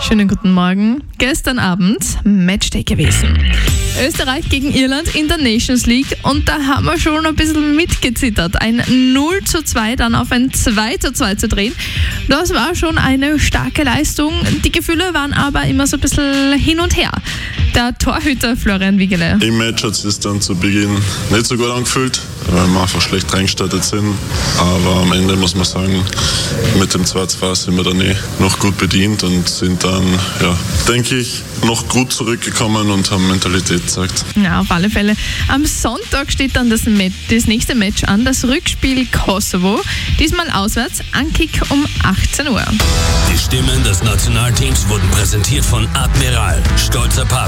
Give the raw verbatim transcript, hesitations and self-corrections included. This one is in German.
Schönen guten Morgen. Gestern Abend Matchday gewesen. Österreich gegen Irland in der Nations League und da haben wir schon ein bisschen mitgezittert. Ein null zu zwei dann auf ein zwei zu zwei zu drehen. Das war schon eine starke Leistung. Die Gefühle waren aber immer so ein bisschen hin und her. Der Torhüter Florian Wiegele. Im Match hat es sich dann zu Beginn nicht so gut angefühlt, weil wir einfach schlecht reingestartet sind. Aber am Ende muss man sagen, mit dem zwei zu zwei sind wir dann eh noch gut bedient und sind dann, ja, denke ich, noch gut zurückgekommen und haben Mentalität gezeigt. Ja, auf alle Fälle. Am Sonntag steht dann das, Met- das nächste Match an, das Rückspiel Kosovo. Diesmal auswärts, Ankick um achtzehn Uhr. Die Stimmen des Nationalteams wurden präsentiert von Admiral, stolzer Partner